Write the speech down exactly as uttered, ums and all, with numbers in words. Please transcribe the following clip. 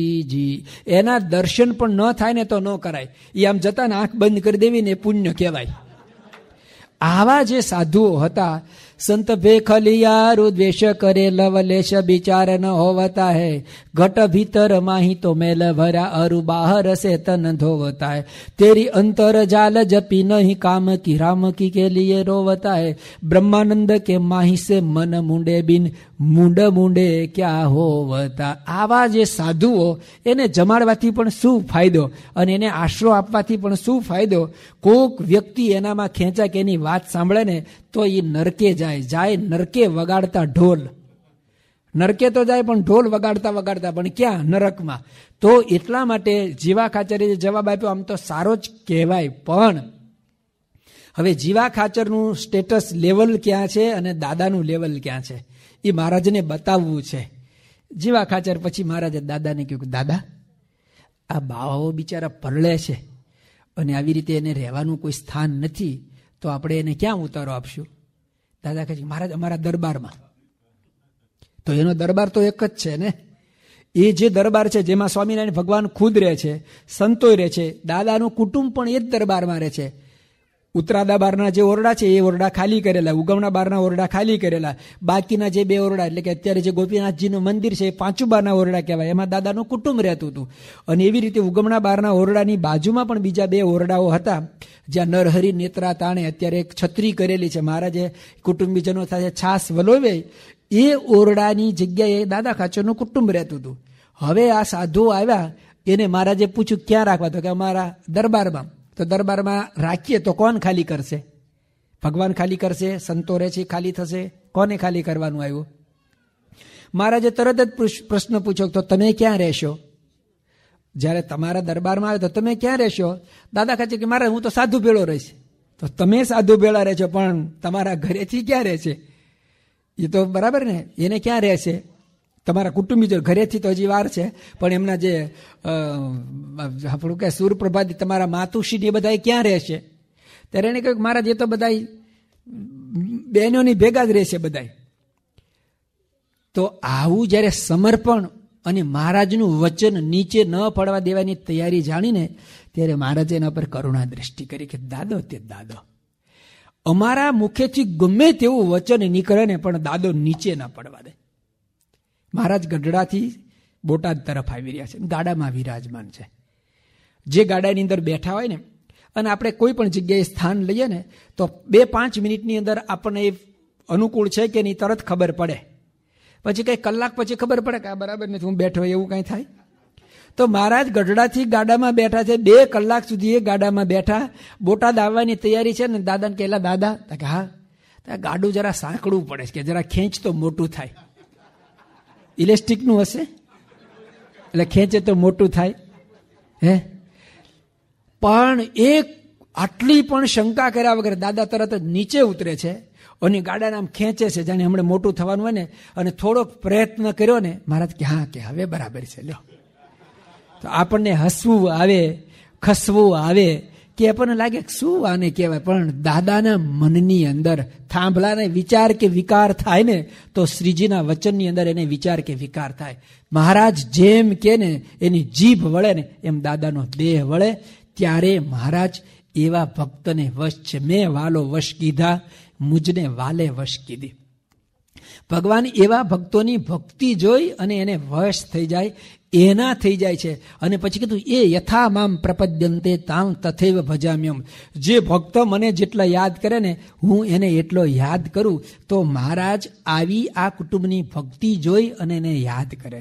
જી એના દર્શન પણ ન થાય ને તો ન કરાય. એ આમ જતા ને આંખ બંધ કરી દેવી ને પુણ્ય કહેવાય. આવા જે સાધુઓ હતા, સંત ભેખલિયારુ દ્વેષ કરે લવલેશ વિચાર ન હોવતા હૈ, ઘટ ભીતર માહી તો મેલ ભરા અરુ બાહર સે તન ધોવતા હૈ, તેરી અંતર જાલ જપી નહીં કામ કી રામ કી કે લીએ રોવતા હૈ, બ્રહ્માનંદ કે માહી સે મન મુંડે બિન મુંડ મુંડે ક્યાં હોવતા. આવા જે સાધુઓ, એને જમાડવાથી પણ શું ફાયદો અને એને આશરો આપવાથી પણ શું ફાયદો. કોક વ્યક્તિ એનામાં ખેંચા કે એની વાત સાંભળે ને તો એ નરકે જાય જાય નરકે વગાડતા ઢોલ. નરકે તો જાય પણ ઢોલ વગાડતા વગાડતા પણ ક્યાં? નરકમાં. તો એટલા માટે જીવા ખાચરે જવાબ આપ્યો આમ તો સારો જ કહેવાય, પણ હવે જીવા ખાચરનું સ્ટેટસ લેવલ ક્યાં છે અને દાદાનું લેવલ ક્યાં છે એ મહારાજને બતાવવું છે. જીવા ખાચર પછી મહારાજે દાદાને કહ્યું કે દાદા, આ બાવાઓ બિચારા પરળે છે અને આવી રીતે એને રહેવાનું કોઈ સ્થાન નથી, તો આપણે એને ક્યાં ઉતારો આપશું? દાદા કહે છે મહારાજ અમારા દરબારમાં. તો એનો દરબાર તો એક જ છે ને. એ જે દરબાર છે જેમાં સ્વામિનારાયણ ભગવાન ખુદ રહે છે, સંતોય રહે છે, દાદાનું કુટુંબ પણ એ જ દરબારમાં રહે છે. ઉત્તરાદા બારના જે ઓરડા છે એ ઓરડા ખાલી કરેલા, ઉગમણા બારના ઓરડા ખાલી કરેલા, બાકીના જે બે ઓરડા એટલે કે અત્યારે જે ગોપીનાથજીનું મંદિર છે એ પાંચુબાના ઓરડા કહેવાય, એમાં દાદાનું કુટુંબ રહેતું હતું. અને એવી રીતે ઉગમણા બારના ઓરડાની બાજુમાં પણ બીજા બે ઓરડાઓ હતા જ્યાં નરહરી નેત્રા તાણે અત્યારે એક છત્રી કરેલી છે, મહારાજે કુટુંબીજનો સાથે છાસ વલોવે, એ ઓરડાની જગ્યાએ દાદા ખાચરનું કુટુંબ રહેતું હતું. હવે આ સાધુઓ આવ્યા, એને મહારાજે પૂછ્યું ક્યાં રાખવા? તો કે અમારા દરબારમાં. તો દરબારમાં રાખીએ તો કોણ ખાલી કરશે? ભગવાન ખાલી કરશે? સંતો રહે છે ખાલી થશે? કોને ખાલી કરવાનું આવ્યું? મહારાજે તરત જ પ્રશ્ન પૂછ્યો તો તમે ક્યાં રહેશો? જ્યારે તમારા દરબારમાં આવે તો તમે ક્યાં રહેશો? દાદા કહે છે કે મારે હું તો સાધુ ભેળો રહીશ. તો તમે સાધુ ભેળા રહેશો પણ તમારા ઘરેથી ક્યાં રહેશે? એ તો બરાબર ને, એને ક્યાં રહેશે? તમારા કુટુંબીજો ઘરેથી તો હજી વાર છે, પણ એમના જે આપણું કે સૂરપ્રભાતી તમારા માતુશ્રી એ બધા ક્યાં રહેશે? ત્યારે એને કહ્યું મહારાજ એ તો બધા બહેનોની ભેગા જ રહેશે બધા. તો આવું જ્યારે સમર્પણ અને મહારાજનું વચન નીચે ન પડવા દેવાની તૈયારી જાણીને ત્યારે મહારાજે એના પર કરુણા દ્રષ્ટિ કરી કે દાદો તે દાદો, અમારા મુખેથી ગમે તેવું વચન નીકળે ને પણ દાદો નીચે ના પડવા દે. મહારાજ ગઢડાથી બોટાદ તરફ આવી રહ્યા છે, ગાડામાં વિરાજમાન છે. જે ગાડાની અંદર બેઠા હોય ને અને આપણે કોઈ પણ જગ્યાએ સ્થાન લઈએ ને તો બે પાંચ મિનિટની અંદર આપણને એ અનુકૂળ છે કે નહીં તરત ખબર પડે. પછી કઈ કલાક પછી ખબર પડે કે આ બરાબર નથી, હું બેઠો એવું કઈ થાય. તો મહારાજ ગઢડાથી ગાડામાં બેઠા છે, બે કલાક સુધી એ ગાડામાં બેઠા, બોટાદ આવવાની તૈયારી છે ને દાદાને કહેલા દાદા કે હા ગાડું જરા સાંકડવું પડે છે કે જરા ખેંચ તો મોટું થાય. ઇલેસ્ટિકનું હશે એટલે ખેંચે તો મોટું થાય. હે પણ એક આટલી પણ શંકા કર્યા વગર દાદા તરત જ નીચે ઉતરે છે અને ગાડાને આમ ખેંચે છે જાણે હમણાં મોટું થવાનું હોય ને, અને થોડોક પ્રયત્ન કર્યો ને મહારાજ કે હા કે હવે બરાબર છે લ્યો. તો આપણને હસવું આવે, ખસવું આવે કે આપણને લાગે શું આને કહેવાય, પણ દાદાના મનની અંદર થાંભલાને વિચાર કે વિકાર થાય ને તો શ્રીજીના વચનની અંદર એને વિચાર કે વિકાર થાય. મહારાજ જેમ કે ને એની જીભ વળે ને એમ દાદાનો દેહ વળે. ત્યારે મહારાજ એવા ભક્તને વશ છે. મેં વાલો વશ કીધા, મુજને વાલે વશ કીધી. ભગવાન એવા ભક્તોની ભક્તિ જોઈ અને એને વશ થઈ જાય, એના થઈ જાય છે. અને પછી કીધું એ યથા મામ પ્રપદ્યંતે તામ તથૈવ ભજામ્યમ. જે ભક્ત મને જેટલા યાદ કરે ને હું એને એટલો યાદ કરું. તો મહારાજ આવી આ કુટુંબની ભક્તિ જોઈ અને એને યાદ કરે.